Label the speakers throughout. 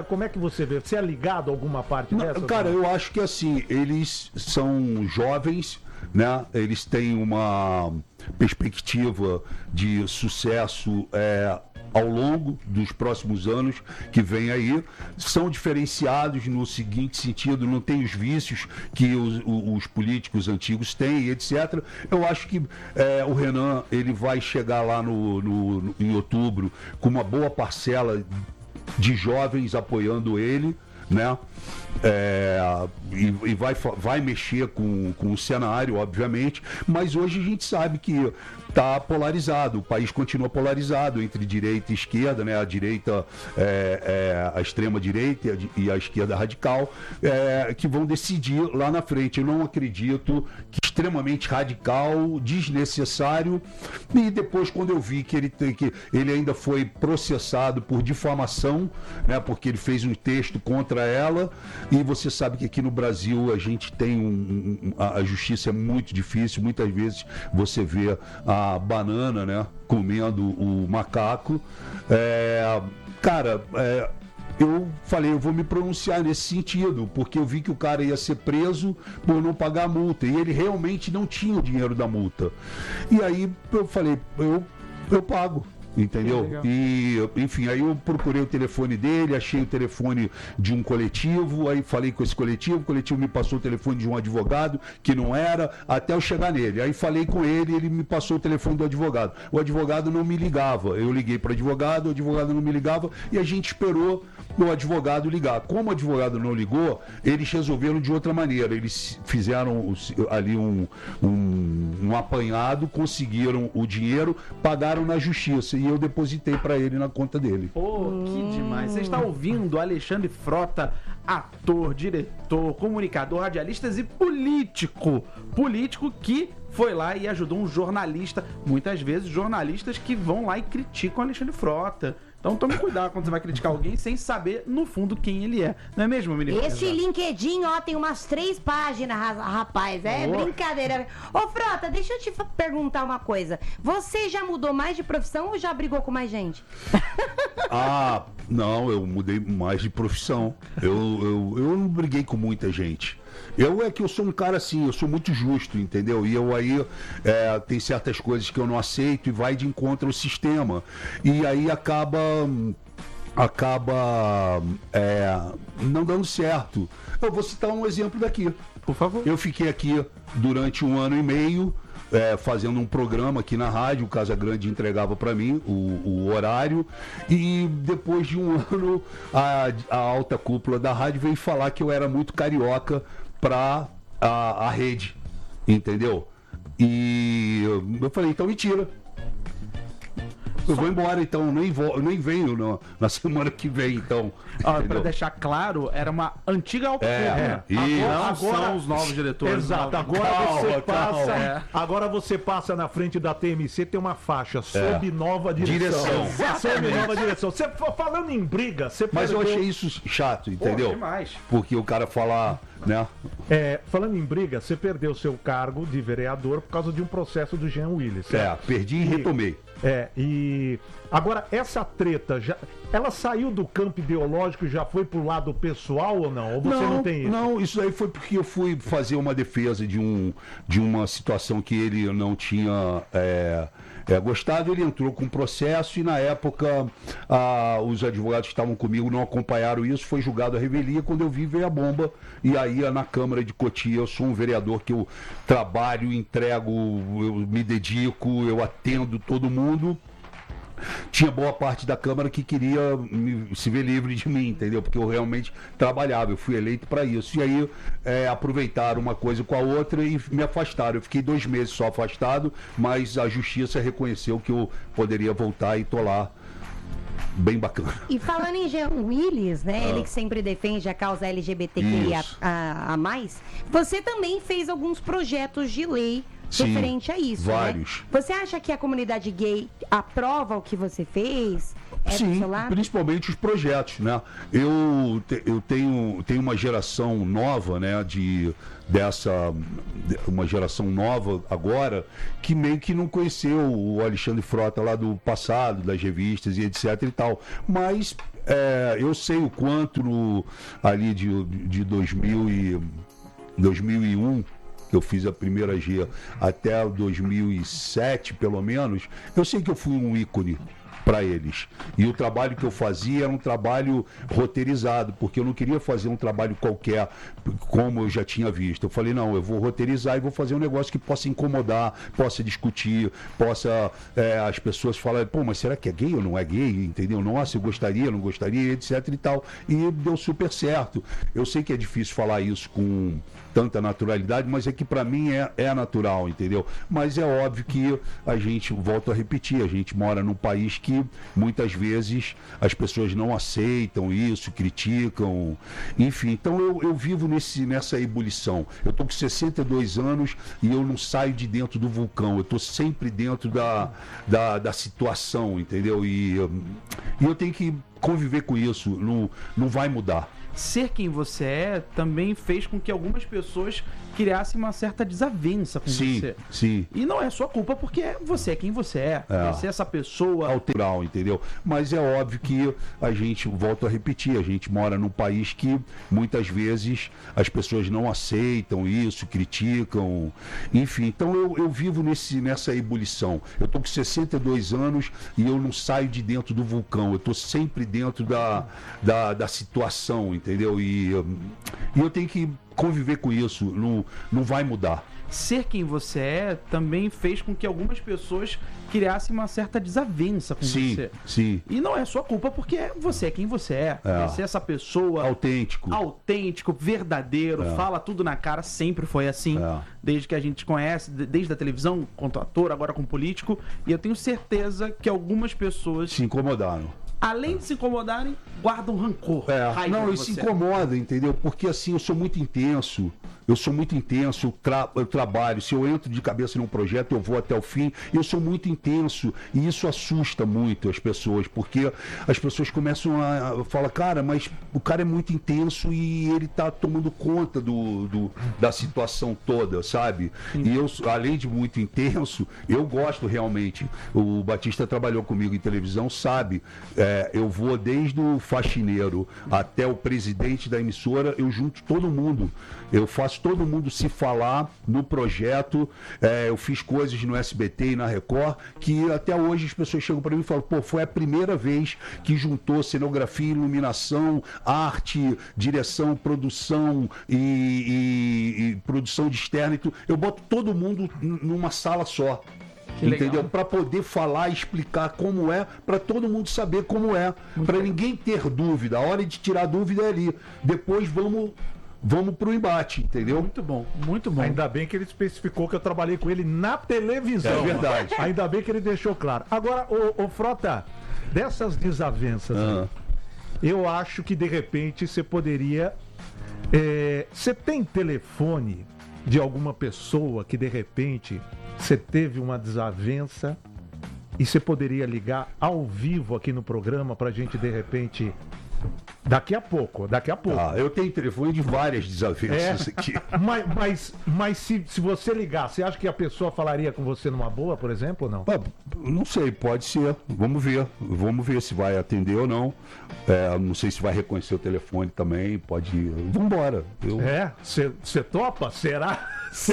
Speaker 1: como é que você vê? Você é ligado a alguma parte dessa?
Speaker 2: Cara, eu acho que assim, eles são jovens, né? Eles têm uma perspectiva de sucesso ao longo dos próximos anos que vem aí, são diferenciados no seguinte sentido, não tem os vícios que os políticos antigos têm, etc. Eu acho que o Renan, ele vai chegar lá em outubro com uma boa parcela de jovens apoiando ele, né? E vai mexer com o cenário, obviamente, mas hoje a gente sabe que está polarizado, o país continua polarizado entre direita e esquerda, né? A direita, a extrema-direita e a esquerda radical, que vão decidir lá na frente. Eu não acredito que extremamente radical, desnecessário, e depois quando eu vi que ele ainda foi processado por difamação, né? Porque ele fez um texto contra ela, e você sabe que aqui no Brasil a gente tem a justiça é muito difícil, muitas vezes você vê a banana, né, comendo o macaco. Eu falei, eu vou me pronunciar nesse sentido, porque eu vi que o cara ia ser preso por não pagar a multa, e ele realmente não tinha o dinheiro da multa. E aí eu falei, eu pago. Entendeu? E, enfim, aí eu procurei o telefone dele, achei o telefone de um coletivo, aí falei com esse coletivo, o coletivo me passou o telefone de um advogado, que não era, até eu chegar nele. Aí falei com ele, ele me passou o telefone do advogado. O advogado não me ligava. Eu liguei para o advogado não me ligava, e a gente esperou o advogado ligar. Como o advogado não ligou, eles resolveram de outra maneira. Eles fizeram ali um apanhado, conseguiram o dinheiro, pagaram na justiça, e eu depositei para ele na conta dele.
Speaker 3: Pô, que demais. Você está ouvindo Alexandre Frota, ator, diretor, comunicador, radialista e político. Político que foi lá e ajudou um jornalista. Muitas vezes, jornalistas que vão lá e criticam Alexandre Frota. Então tome cuidado quando você vai criticar alguém sem saber, no fundo, quem ele é. Não é mesmo, menino?
Speaker 4: Esse LinkedIn, ó, tem umas 3 páginas, rapaz. É brincadeira. Ô, Frota, deixa eu te perguntar uma coisa. Você já mudou mais de profissão ou já brigou com mais gente?
Speaker 2: Não, eu mudei mais de profissão. Eu não briguei com muita gente. Eu sou um cara assim, eu sou muito justo, entendeu? E eu aí tem certas coisas que eu não aceito e vai de encontro ao sistema. E aí acaba não dando certo. Eu vou citar um exemplo daqui.
Speaker 3: Por favor.
Speaker 2: Eu fiquei aqui durante 1 ano e meio, fazendo um programa aqui na rádio, o Casa Grande entregava para mim o horário, e depois de 1 ano a alta cúpula da rádio veio falar que eu era muito carioca para a rede, entendeu? E eu falei, então mentira. Eu vou embora, então, nem venho na semana que vem, então.
Speaker 3: Para deixar claro, era uma antiga autocúpula.
Speaker 1: Agora
Speaker 3: são os novos diretores.
Speaker 1: Exato, agora você passa na frente da TMC, tem uma faixa sob nova direção. Sob nova direção. Você falando em briga, você
Speaker 2: Mas eu achei isso chato, entendeu?
Speaker 3: Demais.
Speaker 2: Porque o cara falar, né?
Speaker 1: Falando em briga, você perdeu seu cargo de vereador por causa de um processo do Jean Willis.
Speaker 2: Perdi e retomei.
Speaker 1: E agora essa treta, ela saiu do campo ideológico e já foi pro lado pessoal ou não? Ou você não tem isso?
Speaker 2: Não, isso aí foi porque eu fui fazer uma defesa de uma situação que ele não tinha gostado. Ele entrou com processo e na época os advogados que estavam comigo não acompanharam isso, foi julgado a revelia. Quando eu vi, veio a bomba, e aí na Câmara de Cotia eu sou um vereador que eu trabalho, entrego, eu me dedico, eu atendo todo mundo. Tinha boa parte da Câmara que queria se ver livre de mim, entendeu? Porque eu realmente trabalhava, eu fui eleito para isso. E aí aproveitaram uma coisa com a outra e me afastaram. Eu fiquei 2 meses só afastado, mas a Justiça reconheceu que eu poderia voltar e tô lá. Bem bacana.
Speaker 4: E falando em Jean Willis, né? Ele que sempre defende a causa LGBTQIA a mais, você também fez alguns projetos de lei referente a isso,
Speaker 2: vários.
Speaker 4: Né? Você acha que a comunidade gay aprova o que você fez?
Speaker 2: Sim, principalmente os projetos, né? Eu tenho uma geração nova, né? Uma geração nova agora que meio que não conheceu o Alexandre Frota lá do passado, das revistas e etc e tal. Mas eu sei o quanto ali de 2001, que eu fiz a primeira G, até 2007, pelo menos, eu sei que eu fui um ícone para eles. E o trabalho que eu fazia era um trabalho roteirizado, porque eu não queria fazer um trabalho qualquer, como eu já tinha visto. Eu falei, não, eu vou roteirizar e vou fazer um negócio que possa incomodar, possa discutir, possa as pessoas falarem, pô, mas será que é gay ou não é gay? Entendeu? Nossa, eu gostaria, não gostaria, etc e tal. E deu super certo. Eu sei que é difícil falar isso com tanta naturalidade, mas é que para mim é natural, entendeu? Mas é óbvio que a gente, volto a repetir, a gente mora num país que muitas vezes as pessoas não aceitam isso, criticam, enfim. Então eu vivo nessa ebulição. Eu tô com 62 anos e eu não saio de dentro do vulcão, eu tô sempre dentro da situação, entendeu? E eu tenho que conviver com isso, não vai mudar.
Speaker 3: Ser quem você é também fez com que algumas pessoas criassem uma certa desavença com você.
Speaker 2: Sim.
Speaker 3: E não é sua culpa, porque você é quem você é. Você é essa pessoa
Speaker 2: alteral, entendeu? Mas é óbvio que a gente, volto a repetir, a gente mora num país que muitas vezes as pessoas não aceitam isso, criticam, enfim. Então eu vivo nessa ebulição. Eu tô com 62 anos e eu não saio de dentro do vulcão. Eu tô sempre dentro da situação, entendeu? E eu tenho que conviver com isso, não vai mudar.
Speaker 3: Ser quem você é também fez com que algumas pessoas criassem uma certa desavença com você.
Speaker 2: Sim.
Speaker 3: E não é sua culpa, porque você é quem você é. Você é essa pessoa... Autêntico, verdadeiro, fala tudo na cara, sempre foi assim. Desde que a gente conhece, desde a televisão, quanto ator, agora como político. E eu tenho certeza que algumas pessoas...
Speaker 2: se incomodaram.
Speaker 3: Além de se incomodarem, guardam rancor.
Speaker 2: Não, isso incomoda, entendeu? Porque assim, eu sou muito intenso, eu trabalho, se eu entro de cabeça num projeto, eu vou até o fim, eu sou muito intenso, e isso assusta muito as pessoas, porque as pessoas começam a falar, cara, mas o cara é muito intenso e ele tá tomando conta da situação toda, sabe? E eu, além de muito intenso, eu gosto realmente, o Batista trabalhou comigo em televisão, sabe? Eu vou desde o faxineiro até o presidente da emissora, eu junto todo mundo, eu faço todo mundo se falar no projeto. Eu fiz coisas no SBT e na Record que até hoje as pessoas chegam para mim e falam, pô, foi a primeira vez que juntou cenografia, iluminação, arte, direção, produção e produção de externo e tudo. Eu boto todo mundo numa sala só. Entendeu? Para poder falar e explicar como é, para todo mundo saber como é, para ninguém ter dúvida. A hora de tirar dúvida é ali. Depois vamos pro embate, entendeu?
Speaker 3: Muito bom, muito bom.
Speaker 1: Ainda bem que ele especificou que eu trabalhei com ele na televisão.
Speaker 2: É verdade.
Speaker 1: Ainda bem que ele deixou claro. Agora, ô Frota, dessas desavenças, eu acho que de repente você poderia... Você tem telefone de alguma pessoa que de repente você teve uma desavença e você poderia ligar ao vivo aqui no programa pra gente de repente... Daqui a pouco.
Speaker 2: Eu tenho telefone de várias desavenças aqui.
Speaker 1: Mas se você ligar, você acha que a pessoa falaria com você numa boa, por exemplo, ou não?
Speaker 2: Não sei, pode ser. Vamos ver se vai atender ou não. Não sei se vai reconhecer o telefone também. Pode ir. Vambora.
Speaker 1: Você topa? Será?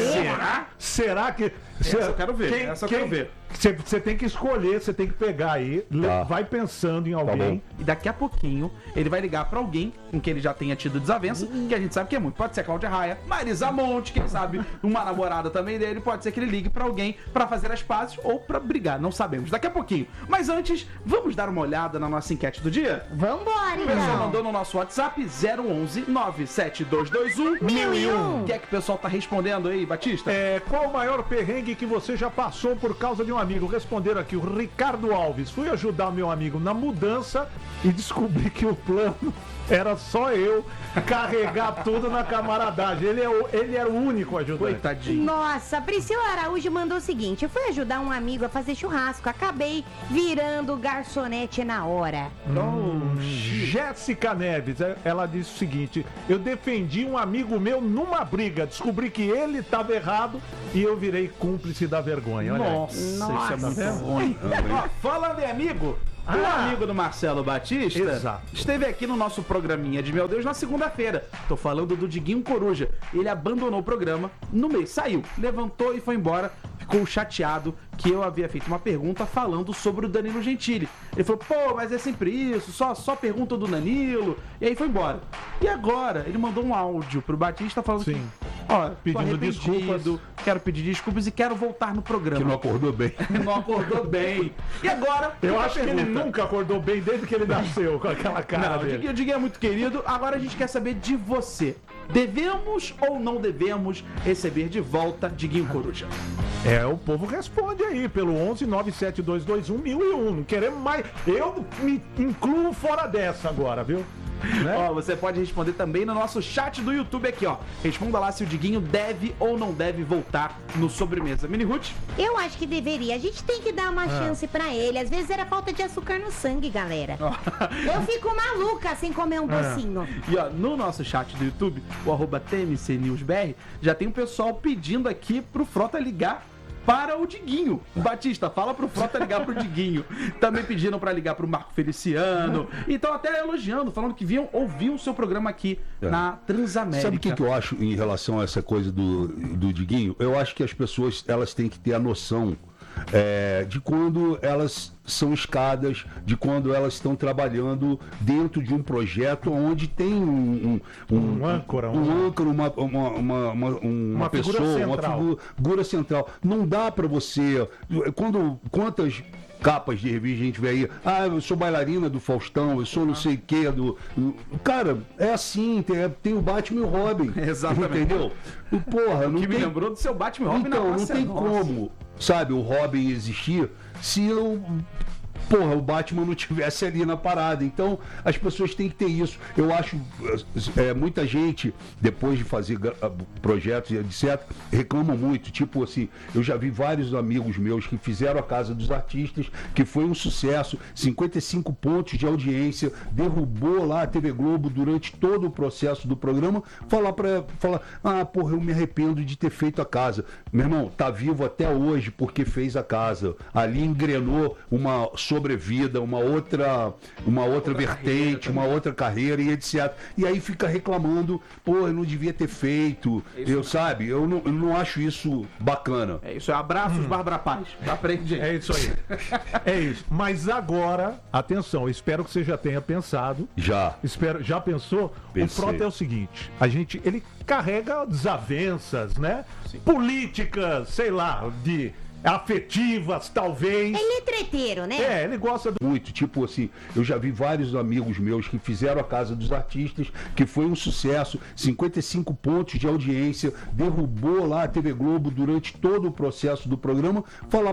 Speaker 1: Será que...
Speaker 3: Essa eu quero ver.
Speaker 1: Você tem que escolher, você tem que pegar aí, vai pensando em alguém.
Speaker 3: E daqui a pouquinho ele vai ligar pra alguém com quem ele já tenha tido desavença, que a gente sabe que é muito. Pode ser a Cláudia Raia, Marisa Monte, quem sabe uma namorada também dele. Pode ser que ele ligue pra alguém pra fazer as pazes ou pra brigar, não sabemos. Daqui a pouquinho. Mas antes, vamos dar uma olhada na nossa enquete do dia?
Speaker 4: Vambora,
Speaker 3: O pessoal
Speaker 4: então.
Speaker 3: mandou no nosso WhatsApp 011 97221 1001. O que é que o pessoal tá respondendo aí, Batista?
Speaker 1: Qual o maior perrengue que você já passou por causa de um amigo? Responderam aqui o Ricardo Alves. Fui ajudar meu amigo na mudança e descobri que o plano era só eu carregar tudo na camaradagem. Ele era o único ajudante.
Speaker 3: Coitadinho.
Speaker 4: Nossa, a Priscila Araújo mandou o seguinte: eu fui ajudar um amigo a fazer churrasco, acabei virando garçonete na hora.
Speaker 1: Jéssica Neves, ela disse o seguinte: eu defendi um amigo meu numa briga, descobri que ele estava errado e eu virei cúmplice da vergonha. Olha aí.
Speaker 3: Nossa, isso é muito ruim. Ó, falando em amigo, O amigo do Marcelo Batista
Speaker 1: Exato.
Speaker 3: esteve aqui no nosso programinha de Meu Deus na segunda-feira. Tô falando do Diguinho Coruja. Ele abandonou o programa no meio, saiu, levantou e foi embora. Ficou chateado que eu havia feito uma pergunta falando sobre o Danilo Gentili. Ele falou, pô, mas é sempre isso, só pergunta do Danilo. E aí foi embora. E agora, ele mandou um áudio pro Batista falando
Speaker 1: Sim.
Speaker 3: que, ó,
Speaker 1: Pedindo desculpas.
Speaker 3: quero pedir desculpas e quero voltar no programa.
Speaker 2: Que não acordou bem.
Speaker 3: Não acordou bem. E agora,
Speaker 1: Eu
Speaker 3: fica a
Speaker 1: acho que ele
Speaker 3: pergunta.
Speaker 1: nunca acordou bem desde que ele nasceu, com aquela cara
Speaker 3: Não,
Speaker 1: dele.
Speaker 3: o Diguinho é muito querido. Agora a gente quer saber de você. Devemos ou não devemos receber de volta Diguinho Coruja?
Speaker 1: O povo responde aí pelo 11 97221 1001. Não queremos mais. Eu me incluo fora dessa agora, viu? Né?
Speaker 3: Ó, você pode responder também no nosso chat do YouTube aqui, ó. Responda lá se o Diguinho deve ou não deve voltar no Sobremesa. Mini Ruth?
Speaker 4: Eu acho que deveria. A gente tem que dar uma chance pra ele. Às vezes era falta de açúcar no sangue, galera. Eu fico maluca sem comer um docinho.
Speaker 3: E ó, no nosso chat do YouTube, o @TMCNewsBR, já tem um pessoal pedindo aqui pro Frota ligar para o Diguinho. Batista, fala pro Frota ligar pro Diguinho. Também pediram pra ligar pro Marco Feliciano. E estão até elogiando, falando que ouviam o seu programa aqui na Transamérica.
Speaker 2: Sabe o que eu acho em relação a essa coisa do Diguinho? Eu acho que as pessoas elas têm que ter a noção de quando elas são escadas, de quando elas estão trabalhando dentro de um projeto onde tem um âncora, uma pessoa, uma figura central. Não dá para você... Quantas capas de revista a gente vê aí, eu sou bailarina do Faustão, eu sou não sei o que Cara, é assim, tem o Batman e o Robin.
Speaker 3: Exatamente.
Speaker 2: Entendeu? Porra, não
Speaker 3: que
Speaker 2: tem...
Speaker 3: me lembrou do seu Batman e Robin
Speaker 2: Então,
Speaker 3: na
Speaker 2: não tem como, sabe, o Robin existir se o Batman não tivesse ali na parada. Então, as pessoas têm que ter isso. Eu acho, muita gente, depois de fazer projetos e etc., reclamam muito. Tipo assim, eu já vi vários amigos meus que fizeram a Casa dos Artistas, que foi um sucesso, 55 pontos de audiência, derrubou lá a TV Globo durante todo o processo do programa, falar, eu me arrependo de ter feito a casa. Meu irmão, tá vivo até hoje porque fez a casa. Ali engrenou uma sobrevida, uma outra vertente, uma outra carreira e etc. E aí fica reclamando, eu não devia ter feito, eu não acho isso bacana.
Speaker 3: É isso, abraços, Bárbara Paz. Aprende.
Speaker 1: É isso aí. É isso. Mas agora, atenção, eu espero que você já tenha pensado. Já pensou?
Speaker 2: Pensei.
Speaker 1: O Frota é o seguinte, ele carrega desavenças, né?
Speaker 3: Sim.
Speaker 1: Políticas, sei lá, afetivas, talvez.
Speaker 4: Ele é treteiro, né?
Speaker 1: Ele gosta do...
Speaker 2: Muito, tipo assim, eu já vi vários amigos meus que fizeram a Casa dos Artistas, que foi um sucesso, 55 pontos de audiência, derrubou lá a TV Globo durante todo o processo do programa, falar,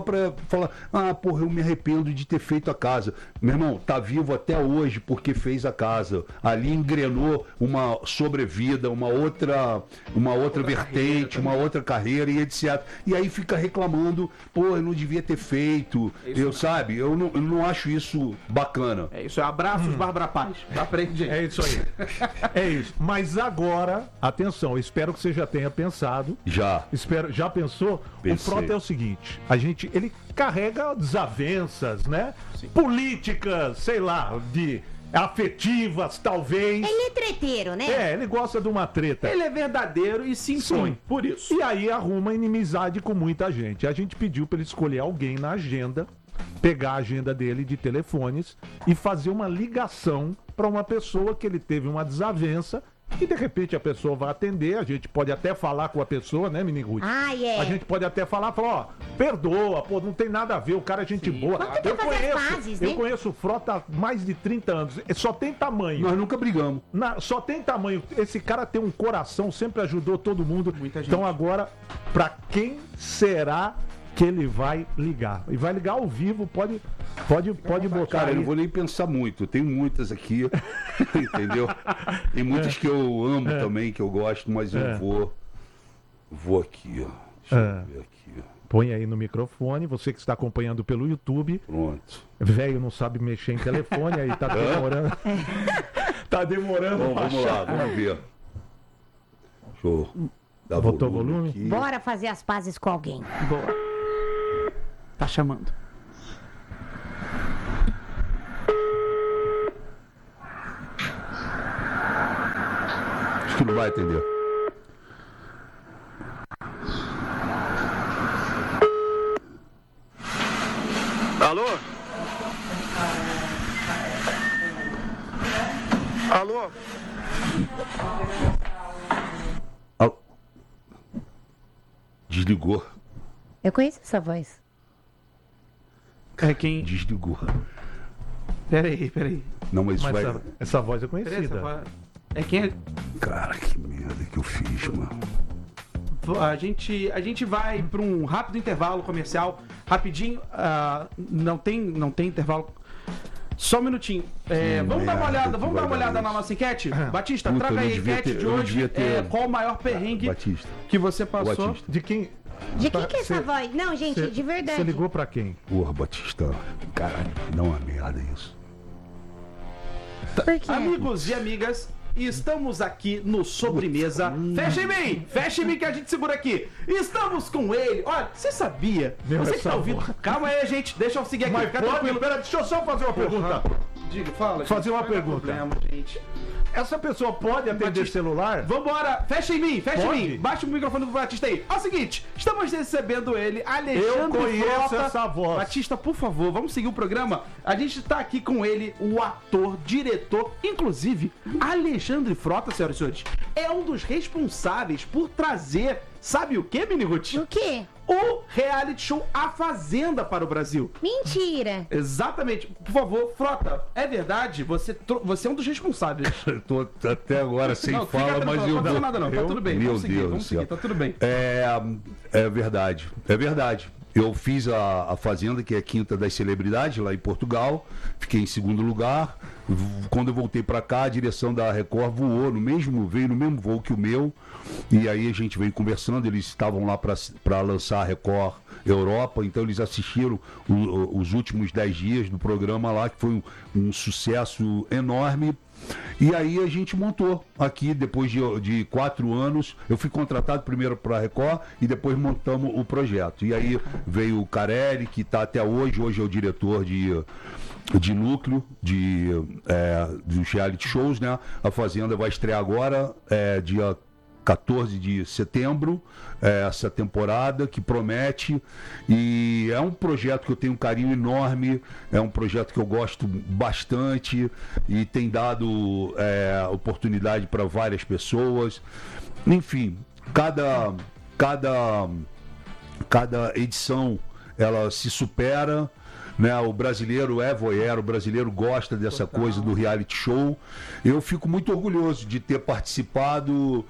Speaker 2: eu me arrependo de ter feito a casa. Meu irmão, tá vivo até hoje porque fez a casa. Ali engrenou uma sobrevida, uma outra vertente, uma outra carreira e etc. E aí fica reclamando, eu não devia ter feito, eu não acho isso bacana.
Speaker 3: É isso, abraços, Bárbara Paz. Aprende.
Speaker 1: É isso aí. É isso. Mas agora, atenção, eu espero que você já tenha pensado. Já pensou?
Speaker 2: Pensei.
Speaker 1: O Frota é o seguinte, ele carrega desavenças, né?
Speaker 3: Sim.
Speaker 1: Políticas, sei lá, afetivas, talvez.
Speaker 4: Ele é treteiro, né?
Speaker 1: Ele gosta de uma treta.
Speaker 3: Ele é verdadeiro e se impõe.
Speaker 1: Sim.
Speaker 3: Por isso.
Speaker 1: E aí arruma inimizade com muita gente. A gente pediu para ele escolher alguém na agenda, pegar a agenda dele de telefones e fazer uma ligação para uma pessoa que ele teve uma desavença e de repente a pessoa vai atender, a gente pode até falar com a pessoa, né, Mini Ruth? A gente pode até falar, perdoa, não tem nada a ver, o cara é gente boa.
Speaker 4: Vamos tentar fazer as pazes, né?
Speaker 1: Eu conheço o Frota há mais de 30 anos, só tem tamanho.
Speaker 2: Nós nunca brigamos.
Speaker 1: Só tem tamanho. Esse cara tem um coração, sempre ajudou todo mundo.
Speaker 3: Muita gente.
Speaker 1: Então agora, pra quem será que ele vai ligar? E vai ligar ao vivo, pode botar
Speaker 2: Cara,
Speaker 1: aí.
Speaker 2: eu não vou nem pensar muito. Tem muitas aqui, entendeu? Tem muitas que eu amo também, que eu gosto, mas eu vou aqui, ó. Deixa eu ver aqui, ó.
Speaker 1: Põe aí no microfone, você que está acompanhando pelo YouTube.
Speaker 2: Pronto.
Speaker 1: Velho não sabe mexer em telefone, aí tá demorando. Tá demorando.
Speaker 2: Bom, vamos lá, vamos ver. Deixa eu dar
Speaker 1: Botou volume?
Speaker 2: aqui.
Speaker 4: Bora fazer as pazes com alguém.
Speaker 3: Boa. Tá chamando.
Speaker 2: Não vai atender.
Speaker 5: Alô? Alô?
Speaker 2: Desligou.
Speaker 4: Eu conheço essa voz.
Speaker 3: É quem.
Speaker 2: Desligou.
Speaker 3: Peraí.
Speaker 2: Não, mas isso
Speaker 1: Mas
Speaker 2: vai...
Speaker 1: essa voz é
Speaker 3: Peraí,
Speaker 1: conhecida.
Speaker 3: é quem é.
Speaker 2: Cara, que merda que eu fiz, mano.
Speaker 3: A gente vai para um rápido intervalo comercial. Rapidinho. Não tem intervalo. Só um minutinho. Vamos dar uma olhada na nossa enquete? Batista,
Speaker 2: Puta,
Speaker 3: traga
Speaker 2: eu
Speaker 3: aí a
Speaker 2: não devia
Speaker 3: enquete
Speaker 2: ter-
Speaker 3: de
Speaker 2: eu não
Speaker 3: hoje.
Speaker 2: devia ter-
Speaker 3: Qual o maior perrengue
Speaker 2: Batista.
Speaker 3: que você passou?
Speaker 2: Batista.
Speaker 1: De quem?
Speaker 4: De quem que é essa voz? Não, gente, de verdade.
Speaker 1: Você ligou pra quem?
Speaker 2: Porra, Batista. Caralho, não é uma merda isso.
Speaker 4: Por quê?
Speaker 3: Amigos e amigas, estamos aqui no Sobremesa. Fecha em mim que a gente segura aqui. Estamos com ele. Olha, você sabia?
Speaker 1: Meu,
Speaker 3: Você que
Speaker 1: essa
Speaker 3: tá ouvindo.
Speaker 1: voz.
Speaker 3: Calma aí, gente. Deixa eu seguir aqui.
Speaker 1: Mas
Speaker 3: Fica
Speaker 1: pode,
Speaker 3: tranquilo.
Speaker 1: pera, deixa eu só fazer uma pergunta.
Speaker 3: Diga, fala.
Speaker 1: Fazer uma
Speaker 3: Não tem
Speaker 1: pergunta.
Speaker 3: problema, gente.
Speaker 1: Essa pessoa pode atender
Speaker 3: Batista.
Speaker 1: celular?
Speaker 3: Vambora, fecha em mim.
Speaker 1: Pode?
Speaker 3: Baixa o microfone do Batista aí. É o seguinte, estamos recebendo ele, Alexandre
Speaker 1: Eu conheço
Speaker 3: Frota.
Speaker 1: essa voz.
Speaker 3: Batista, por favor, vamos seguir o programa. A gente tá aqui com ele, o ator, diretor, inclusive, Alexandre Frota, senhoras e senhores, é um dos responsáveis por trazer, sabe o que, Miniguti?
Speaker 4: O quê?
Speaker 3: O reality show A Fazenda para o Brasil.
Speaker 4: Mentira.
Speaker 3: Exatamente. Por favor, Frota, é verdade? Você é um dos responsáveis.
Speaker 2: Eu tô até agora sem
Speaker 3: Não, fica
Speaker 2: fala,
Speaker 3: tranquilo,
Speaker 2: mas
Speaker 3: não
Speaker 2: eu...
Speaker 3: pode nada não, tá tudo bem.
Speaker 2: Meu
Speaker 3: Vamos seguir,
Speaker 2: Deus
Speaker 3: vamos
Speaker 2: do
Speaker 3: seguir,
Speaker 2: céu.
Speaker 3: tá tudo bem.
Speaker 2: É verdade, é verdade. Eu fiz a Fazenda, que é a Quinta das Celebridades, lá em Portugal. Fiquei em segundo lugar. Quando eu voltei pra cá, a direção da Record veio no mesmo voo que o meu. E aí a gente veio conversando, eles estavam lá para lançar a Record Europa, então eles assistiram os últimos 10 dias do programa lá, que foi um sucesso enorme. E aí a gente montou aqui, depois de 4 anos, eu fui contratado primeiro para a Record e depois montamos o projeto. E aí veio o Carelli, que está até hoje é o diretor de núcleo dos reality shows, né? A Fazenda vai estrear agora, dia 14 de setembro, essa temporada que promete, e é um projeto que eu tenho um carinho enorme, é um projeto que eu gosto bastante e tem dado oportunidade para várias pessoas. Enfim, cada edição ela se supera, né? O brasileiro é voyeur, o brasileiro gosta dessa coisa do reality show. Eu fico muito orgulhoso de ter participado,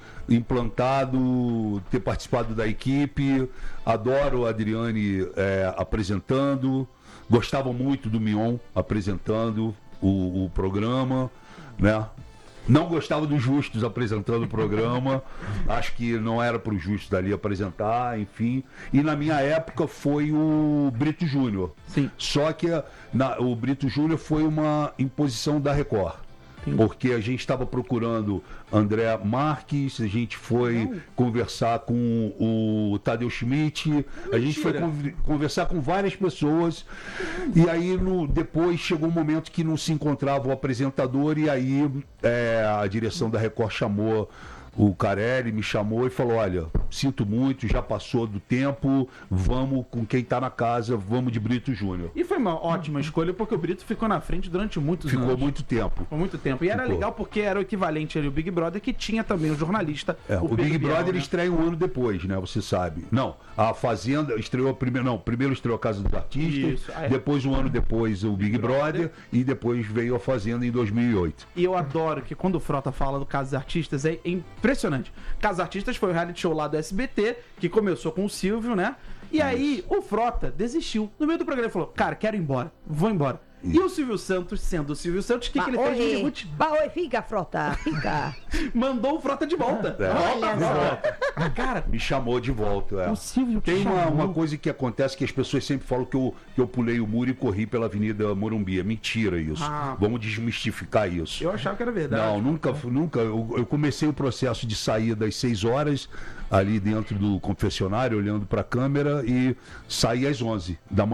Speaker 2: ter participado da equipe. Adoro a Adriane apresentando. Gostava muito do Mion apresentando o programa, né? Não gostava dos Justos apresentando o programa. Acho que não era para os Justos ali apresentar, enfim. E na minha época foi o Brito Júnior.
Speaker 3: Sim.
Speaker 2: Só que o Brito Júnior foi uma imposição da Record. Porque a gente estava procurando André Marques, a gente foi conversar com o Tadeu Schmidt, a gente foi conversar com várias pessoas, e aí depois chegou um momento que não se encontrava o apresentador, e aí a direção da Record chamou o Carelli, me chamou e falou: olha, sinto muito, já passou do tempo, vamos com quem está na casa, vamos de Brito Júnior.
Speaker 3: E foi uma ótima escolha, porque o Brito ficou na frente durante muitos anos.
Speaker 2: Ficou muito tempo.
Speaker 3: Por muito tempo. E era
Speaker 2: Ficou.
Speaker 3: legal porque era o equivalente ali, o Big Brother, que tinha também o jornalista.
Speaker 2: O Big
Speaker 3: Pedro Bial,
Speaker 2: Brother
Speaker 3: né?
Speaker 2: estreia um ano depois, né? Você sabe. Não, a Fazenda estreou primeiro. Não, primeiro estreou a Casa dos Artistas,
Speaker 3: Isso,
Speaker 2: depois um ano depois o Big Brother e depois veio a Fazenda em 2008.
Speaker 3: E eu adoro que quando o Frota fala do Caso dos Artistas, é impressionante. Caso dos Artistas foi o reality show lá do SBT, que começou com o Silvio, né? E aí o Frota desistiu. No meio do programa ele falou: cara, quero ir embora, vou embora. E o Silvio Santos, sendo o Silvio Santos, o que ele fez? Miniguti?
Speaker 4: Oi, fica, Frota, fica.
Speaker 3: Mandou o Frota de volta.
Speaker 4: Olha só.
Speaker 3: Cara,
Speaker 2: Me chamou de volta.
Speaker 3: o Silvio
Speaker 2: Tem
Speaker 3: chamou.
Speaker 2: uma coisa que acontece que as pessoas sempre falam que eu pulei o muro e corri pela Avenida Morumbi. É mentira isso. Vamos desmistificar isso.
Speaker 3: Eu achava que era verdade.
Speaker 2: Não, nunca. Eu comecei o processo de sair das 6 horas ali dentro do confessionário, olhando para a câmera, e saí às 11 da manhã.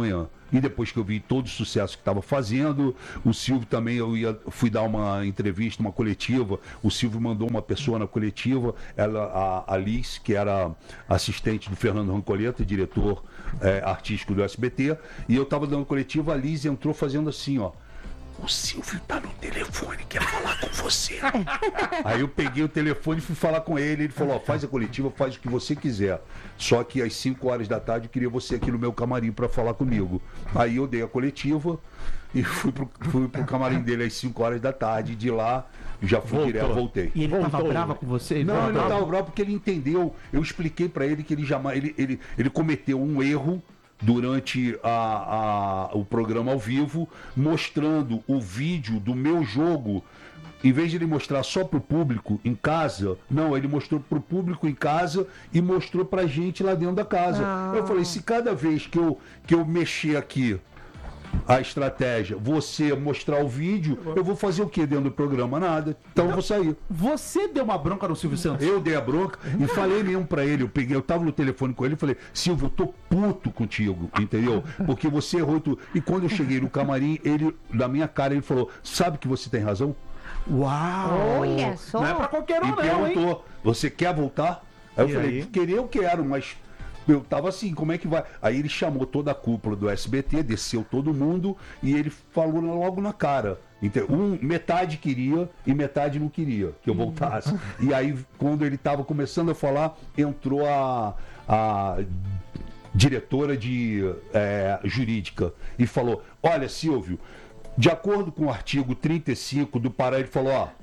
Speaker 2: E depois que eu vi todo o sucesso que estava fazendo, o Silvio também, fui dar uma entrevista, uma coletiva, o Silvio mandou uma pessoa na coletiva, a Liz, que era assistente do Fernando Rancoleta, diretor artístico do SBT, e eu estava dando coletiva, a Liz entrou fazendo assim, ó. O Silvio tá no telefone, quer falar com você. Aí eu peguei o telefone e fui falar com ele. Ele falou, ó, faz a coletiva, faz o que você quiser. Só que às 5 horas da tarde eu queria você aqui no meu camarim para falar comigo. Aí eu dei a coletiva e fui pro camarim dele às 5 horas da tarde. De lá, já fui direto, voltei.
Speaker 3: E ele tava bravo com você?
Speaker 2: Não, ele não tava bravo porque ele entendeu. Eu expliquei para ele que ele jamais... Ele cometeu um erro durante o programa ao vivo, mostrando o vídeo do meu jogo. Em vez de ele mostrar só pro público em casa, não, ele mostrou pro público em casa e mostrou pra gente lá dentro da casa. Eu falei, se cada vez que eu mexer aqui a estratégia, você mostrar o vídeo, eu vou fazer o que dentro do programa? Nada. Então eu vou sair.
Speaker 3: Você deu uma bronca no Silvio Santos?
Speaker 2: Eu dei a bronca e falei mesmo pra ele, eu tava no telefone com ele e falei, Silvio, eu tô puto contigo, entendeu? Porque você errou tudo. E quando eu cheguei no camarim, ele, na minha cara, ele falou, sabe que você tem razão?
Speaker 3: Uau!
Speaker 4: Olha só.
Speaker 3: Não é pra qualquer um,
Speaker 2: E
Speaker 3: não, hein?
Speaker 2: perguntou, você quer voltar? Aí eu
Speaker 1: E
Speaker 2: falei,
Speaker 1: aí?
Speaker 2: querer eu quero, mas eu tava assim, como é que vai? Aí ele chamou toda a cúpula do SBT, desceu todo mundo e ele falou logo na cara. Metade queria e metade não queria que eu voltasse. E aí, quando ele tava começando a falar, entrou a diretora de jurídica e falou, olha, Silvio, de acordo com o artigo 35 do Pará, ele falou, ó,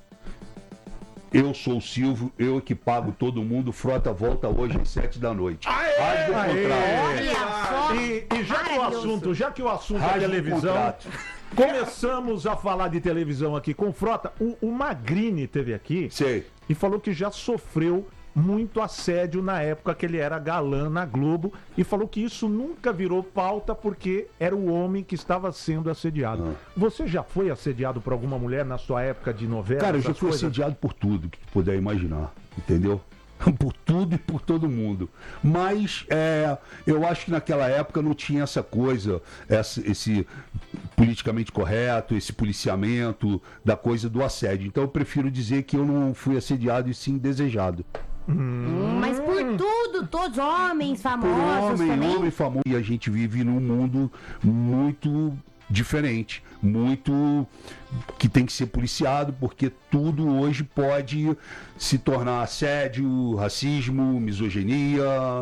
Speaker 2: eu sou o Silvio, eu que pago todo mundo, Frota volta hoje às 7 da noite. Rasga o contrato.
Speaker 4: Olha só.
Speaker 1: E já que o assunto é
Speaker 2: Rasga o
Speaker 1: televisão,
Speaker 2: contrato.
Speaker 1: começamos a falar de televisão aqui com Frota. O Magrini teve aqui
Speaker 2: Sei.
Speaker 1: e falou que já sofreu muito assédio na época que ele era galã na Globo e falou que isso nunca virou pauta porque era o homem que estava sendo assediado. Você já foi assediado por alguma mulher na sua época de novela?
Speaker 2: Cara, eu já
Speaker 1: essas
Speaker 2: fui
Speaker 1: coisas?
Speaker 2: assediado por tudo que puder imaginar, entendeu? Por tudo e por todo mundo. Mas eu acho que naquela época não tinha essa coisa, esse politicamente correto, esse policiamento da coisa do assédio. Então eu prefiro dizer que eu não fui assediado e sim desejado.
Speaker 4: Mas por tudo, todos homens famosos também.
Speaker 2: Homem famoso. E a gente vive num mundo muito diferente, muito que tem que ser policiado, porque tudo hoje pode se tornar assédio, racismo, misoginia,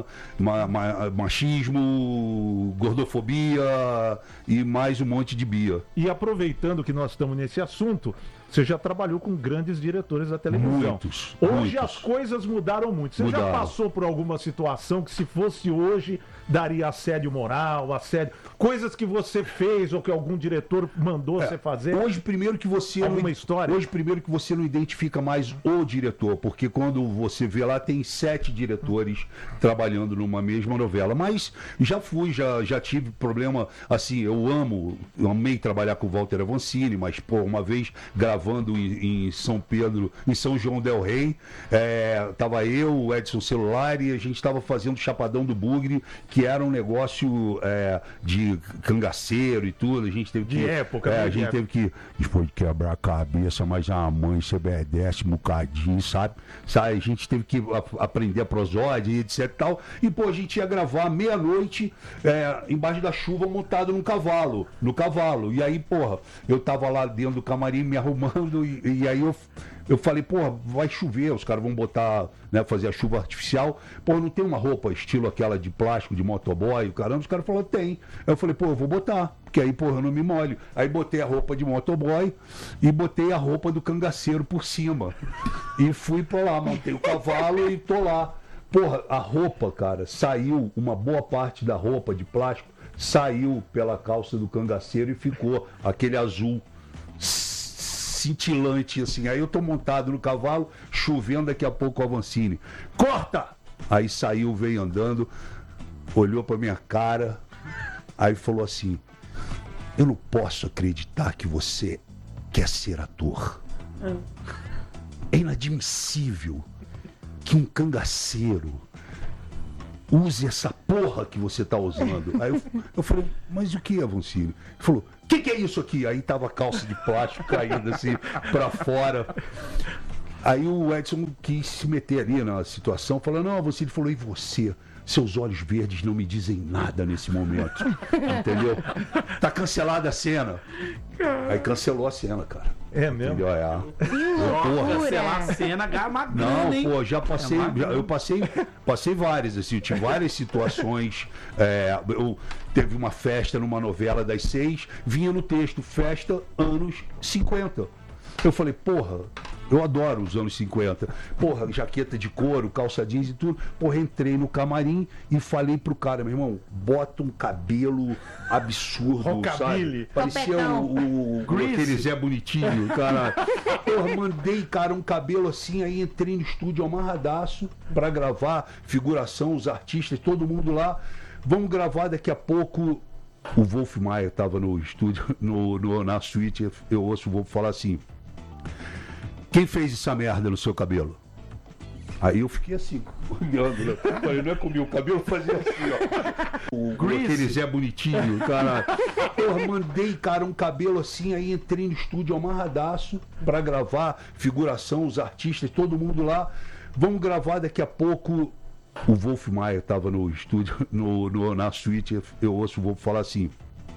Speaker 2: machismo, gordofobia e mais um monte de bia.
Speaker 1: E aproveitando que nós estamos nesse assunto, você já trabalhou com grandes diretores da televisão.
Speaker 2: Muitos.
Speaker 1: Hoje
Speaker 2: muitos.
Speaker 1: as coisas mudaram muito. Você já
Speaker 2: Mudaram.
Speaker 1: passou por alguma situação que, se fosse hoje, daria assédio moral, assédio, coisas que você fez ou que algum diretor mandou você fazer?
Speaker 2: Hoje, primeiro que você
Speaker 1: Alguma história?
Speaker 2: Hoje, primeiro que você não identifica mais o diretor, porque quando você vê lá, tem 7 diretores trabalhando numa mesma novela. Mas já tive problema, assim, eu amei trabalhar com o Walter Avancini, mas, pô, uma vez gravando em São Pedro, em São João del Rei, tava eu, o Edson Celular, e a gente tava fazendo Chapadão do Bugre, que era um negócio de cangaceiro e tudo. A gente teve que.
Speaker 1: De época,
Speaker 2: a
Speaker 1: né?
Speaker 2: gente teve que, depois de quebrar a cabeça, mas a mãe se obedece um bocadinho, sabe? A gente teve que aprender a prosódia e etc e tal. E, pô, a gente ia gravar meia-noite embaixo da chuva, montado no cavalo. E aí, porra, eu tava lá dentro do camarim me arrumando e aí eu falei, porra, vai chover, os caras vão botar, né, fazer a chuva artificial. Pô, não tem uma roupa estilo aquela de plástico, de motoboy, caramba? Os caras falaram, tem. Aí eu falei, pô, eu vou botar, porque aí, porra, eu não me molho. Aí botei a roupa de motoboy e botei a roupa do cangaceiro por cima. E fui pra lá, montei o cavalo e tô lá. Porra, a roupa, cara, saiu, uma boa parte da roupa de plástico saiu pela calça do cangaceiro e ficou aquele azul cintilante, assim. Aí eu tô montado no cavalo, chovendo, daqui a pouco o Avancini. Corta! Aí saiu, veio andando, olhou pra minha cara, aí falou assim, eu não posso acreditar que você quer ser ator. É inadmissível que um cangaceiro use essa porra que você tá usando. Aí eu falei, mas o que, Avancini? Ele falou, o que é isso aqui? Aí tava a calça de plástico caindo assim pra fora. Aí o Edson quis se meter ali na situação, falando, não, Avancini falou, e você? Seus olhos verdes não me dizem nada nesse momento. Entendeu? Tá cancelada a cena. Aí cancelou a cena, cara.
Speaker 1: É mesmo?
Speaker 2: Entendeu? É.
Speaker 3: Porra, cancelar a cena, ganhar uma grana,
Speaker 2: Não,
Speaker 3: hein?
Speaker 2: pô, já passei, eu passei várias, assim, eu tive várias situações. Teve uma festa numa novela das 6, vinha no texto, festa anos 50. Eu falei, porra, eu adoro os anos 50. Porra, jaqueta de couro, calça jeans e tudo. Porra, entrei no camarim e falei pro cara, meu irmão, bota um cabelo absurdo,
Speaker 1: Rockabilly.
Speaker 2: sabe? Parecia aquele Zé Bonitinho, cara. Porra, mandei, cara, um cabelo assim, aí entrei no estúdio amarradaço pra gravar, figuração, os artistas, todo mundo lá. Vamos gravar daqui a pouco. O Wolf Maia tava no estúdio, na suíte, eu ouço o Wolf falar assim, quem fez essa merda no seu cabelo? Aí eu fiquei assim, olhando, né? Falei, não é comigo, o cabelo fazia assim, ó. Aquele Zé Bonitinho, cara. Eu mandei, cara, um cabelo assim, aí entrei no estúdio amarradaço pra gravar, figuração, os artistas, todo mundo lá. Vamos gravar daqui a pouco. O Wolf Maia tava no estúdio, na suíte, eu ouço o Wolf falar assim,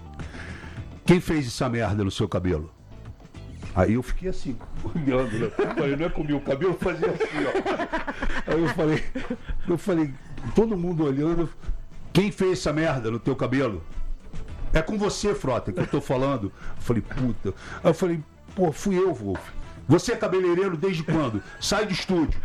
Speaker 2: quem fez essa merda no seu cabelo? Aí eu fiquei assim, olhando, né? Falei, não é comigo, o cabelo fazia assim, ó. Aí eu falei, todo mundo olhando, quem fez essa merda no teu cabelo? É com você, Frota, que eu tô falando. Eu falei, puta. Aí eu falei, pô, fui eu, Wolf. Você é cabeleireiro desde quando? Sai do estúdio.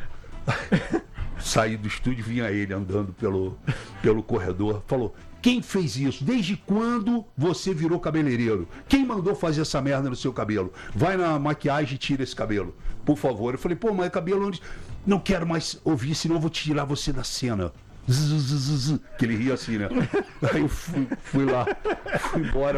Speaker 2: Saí do estúdio, vinha ele andando pelo corredor, falou, quem fez isso? Desde quando você virou cabeleireiro? Quem mandou fazer essa merda no seu cabelo? Vai na maquiagem e tira esse cabelo, por favor. Eu falei, pô, mas cabelo onde? Não quero mais ouvir, senão eu vou tirar você da cena. Que ele ria assim, né? Aí eu fui lá, fui embora.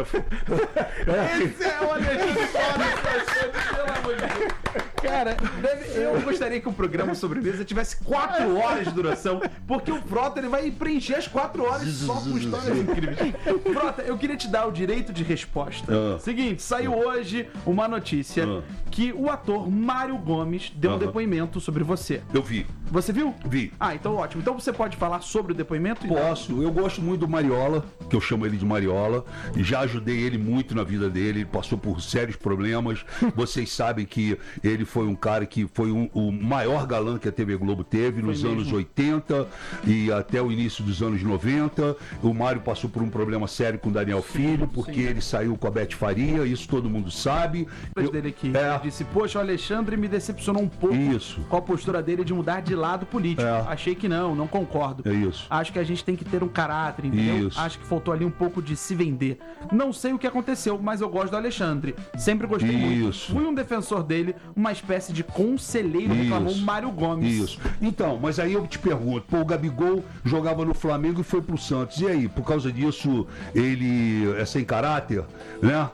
Speaker 3: Esse é o Alexandre Frota, pelo amor de Deus. Cara, eu gostaria que o programa Sobremesa tivesse 4 horas de duração, porque o Frota ele vai preencher as 4 horas só com histórias incríveis. Frota, eu queria te dar o direito de resposta. Seguinte, saiu hoje uma notícia que o ator Mário Gomes deu um depoimento sobre você.
Speaker 2: Eu vi.
Speaker 3: Você viu?
Speaker 2: Vi.
Speaker 3: Ah, então ótimo. Então você pode falar sobre o depoimento?
Speaker 2: Posso. Eu gosto muito do Mariola, que eu chamo ele de Mariola. Já ajudei ele muito na vida dele. Ele passou por sérios problemas. Vocês sabem que ele foi um cara que foi o maior galã que a TV Globo teve nos anos 80 e até o início dos anos 90. O Mário passou por um problema sério com o Daniel Filho, porque ele saiu com a Beth Faria. Isso todo mundo sabe.
Speaker 3: Dele aqui. Ele disse, poxa, o Alexandre me decepcionou um pouco com a postura dele de mudar de lado político. Achei que não concordo.
Speaker 2: É isso.
Speaker 3: Acho que a gente tem que ter um caráter, entendeu?
Speaker 2: Isso.
Speaker 3: Acho que faltou ali um pouco de se vender. Não sei o que aconteceu, mas eu gosto do Alexandre. Sempre gostei muito. Fui um defensor dele, uma espécie de conselheiro, reclamou o Mário Gomes.
Speaker 2: Isso. Então, mas aí eu te pergunto, pô, o Gabigol jogava no Flamengo e foi pro Santos. E aí, por causa disso, ele é sem caráter, né?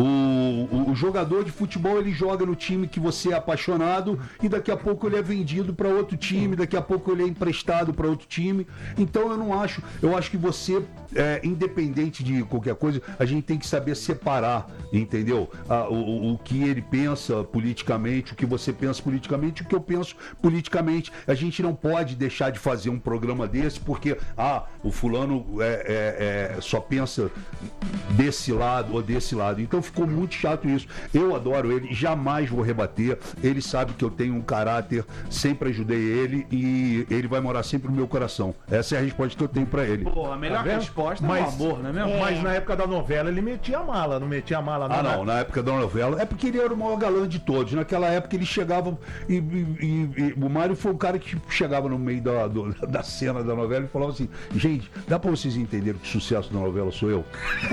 Speaker 2: O jogador de futebol, ele joga no time que você é apaixonado e daqui a pouco ele é vendido para outro time, daqui a pouco ele é emprestado para outro time. Então eu acho que você, independente de qualquer coisa, a gente tem que saber separar, entendeu? O que ele pensa politicamente, o que você pensa politicamente, o que eu penso politicamente. A gente não pode deixar de fazer um programa desse porque, o fulano só pensa desse lado ou desse lado. Então ficou muito chato isso. Eu adoro ele, jamais vou rebater. Ele sabe que eu tenho um caráter, sempre ajudei ele e ele vai morar sempre no meu coração. Essa é a resposta que eu tenho pra ele.
Speaker 3: Pô, a melhor resposta é o amor, não é mesmo?
Speaker 1: Mas na época da novela ele metia a mala, não metia a mala não.
Speaker 2: Não, na época da novela. É porque ele era o maior galã de todos. Naquela época ele chegava e o Mário foi o cara que chegava no meio da cena da novela e falava assim, gente, dá pra vocês entenderem que o sucesso da novela sou eu?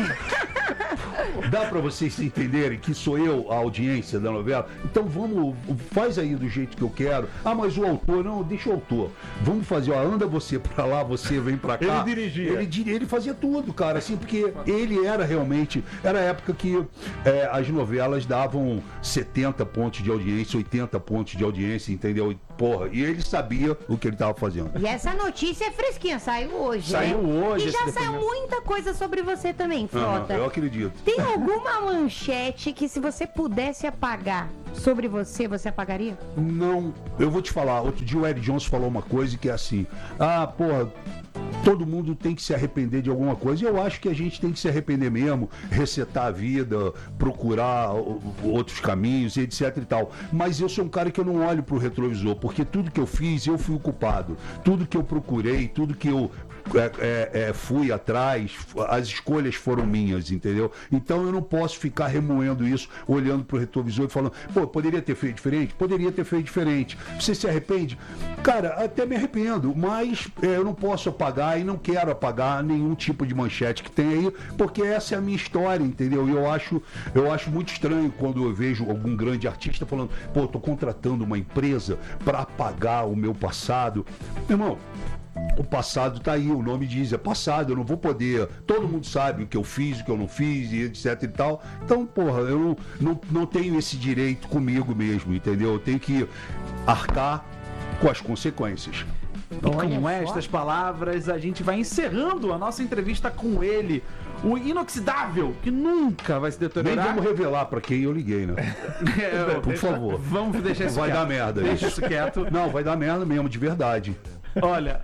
Speaker 2: Dá pra vocês entenderem que sou eu a audiência da novela? Então faz aí do jeito que eu quero. Mas o autor, não, deixa o autor. Vamos fazer, anda você pra lá, você vem pra cá.
Speaker 1: Ele dirigia.
Speaker 2: Ele fazia tudo, cara, assim, porque ele era realmente, era a época que as novelas davam 70 pontos de audiência, 80 pontos de audiência, entendeu? Porra, e ele sabia o que ele tava fazendo.
Speaker 4: E essa notícia é fresquinha, saiu hoje,
Speaker 3: Saiu
Speaker 4: né?
Speaker 3: hoje
Speaker 4: E
Speaker 3: esse
Speaker 4: já saiu
Speaker 3: depoimento.
Speaker 4: muita coisa sobre você também, Frota.
Speaker 2: Eu acredito.
Speaker 4: Tem alguma manchete que se você pudesse apagar sobre você, você apagaria?
Speaker 2: Não, eu vou te falar, outro dia o Eric Johnson falou uma coisa que é assim, porra, todo mundo tem que se arrepender de alguma coisa, e eu acho que a gente tem que se arrepender mesmo, resetar a vida, procurar outros caminhos, etc e tal, mas eu sou um cara que eu não olho pro retrovisor, porque tudo que eu fiz, eu fui o culpado, tudo que eu procurei, tudo que eu fui atrás, as escolhas foram minhas, entendeu? Então eu não posso ficar remoendo isso, olhando pro retrovisor e falando, pô, poderia ter feito diferente? Poderia ter feito diferente. Você se arrepende? Cara, até me arrependo, mas eu não posso apagar e não quero apagar nenhum tipo de manchete que tem aí, porque essa é a minha história, entendeu? E eu acho muito estranho quando eu vejo algum grande artista falando, pô, tô contratando uma empresa para apagar o meu passado. Irmão, o passado tá aí, o nome diz, é passado, eu não vou poder, todo mundo sabe o que eu fiz, o que eu não fiz, e etc e tal. Então, porra, eu não tenho esse direito comigo mesmo, entendeu? Eu tenho que arcar com as consequências.
Speaker 3: E com estas palavras, a gente vai encerrando a nossa entrevista com ele, o inoxidável, que nunca vai se
Speaker 2: Nem
Speaker 3: deteriorar.
Speaker 2: vamos revelar pra quem eu liguei, né? Por favor.
Speaker 3: Vamos deixar isso
Speaker 2: Vai
Speaker 3: quieto.
Speaker 2: dar merda
Speaker 3: Deixa
Speaker 2: isso.
Speaker 3: isso quieto.
Speaker 2: Não, vai dar merda mesmo, de verdade.
Speaker 3: Olha,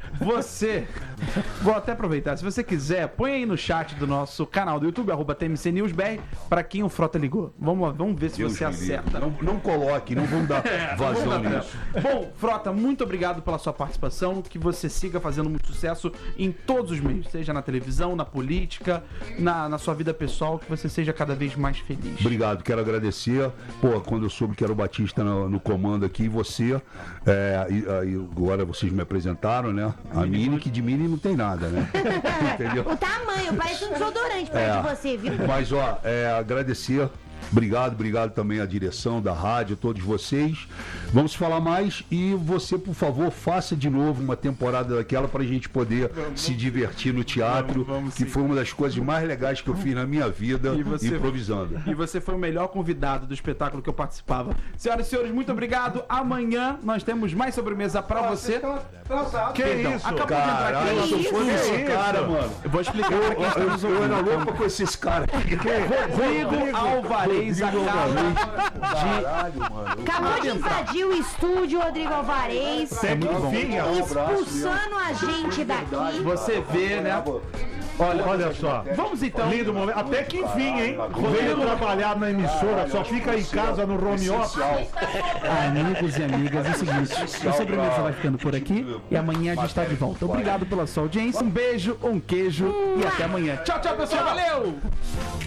Speaker 3: vou até aproveitar, se você quiser, põe aí no chat do nosso canal do YouTube, @TMCNewsBR, pra quem o Frota ligou. Vamos ver se
Speaker 2: Deus
Speaker 3: você
Speaker 2: me livre.
Speaker 3: acerta.
Speaker 2: Não coloque, não vamos dar vazão nisso.
Speaker 3: Bom, Frota, muito obrigado pela sua participação, que você siga fazendo muito sucesso em todos os meios, seja na televisão, na política, na sua vida pessoal, que você seja cada vez mais feliz.
Speaker 2: Obrigado, quero agradecer. Pô, quando eu soube que era o Batista no comando aqui, e você, agora vocês me apresentaram, né? A Mini, que de Mini não tem nada, né? Entendeu?
Speaker 4: O tamanho, parece um desodorante perto de você, viu?
Speaker 2: Mas, ó, agradecer. Obrigado também à direção da rádio, a todos vocês. Vamos falar mais e você, por favor, faça de novo uma temporada daquela pra gente poder se divertir no teatro,
Speaker 3: Vamos
Speaker 2: que
Speaker 3: sim.
Speaker 2: foi uma das coisas mais legais que eu fiz na minha vida, improvisando.
Speaker 3: E você foi o melhor convidado do espetáculo que eu participava. Senhoras e senhores, muito obrigado. Amanhã nós temos mais sobremesa pra você.
Speaker 1: Que
Speaker 3: Perdão,
Speaker 1: isso?
Speaker 3: acabou de entrar
Speaker 2: Caralho,
Speaker 3: aqui.
Speaker 2: eu sou fã desse
Speaker 1: isso?
Speaker 2: cara, mano.
Speaker 3: Eu vou explicar pra quem está nos
Speaker 2: Eu era
Speaker 3: ouvindo.
Speaker 2: louco pra conhecer esse cara.
Speaker 3: Rodrigo Alvarez
Speaker 2: Caralho, mano.
Speaker 4: Acabou de invadir o estúdio, Rodrigo Alvarez. Expulsando a gente daqui.
Speaker 3: Você vê, né?
Speaker 1: Olha só.
Speaker 3: Vamos então.
Speaker 1: Lindo momento. Até que enfim, hein? Veio trabalhar na emissora, só fica em casa no home office.
Speaker 3: Amigos e amigas, é o seguinte, o Sobremesa vai ficando por aqui e amanhã a gente está de volta. Obrigado pela sua audiência, um beijo, um queijo e até amanhã. Tchau, tchau, pessoal, valeu!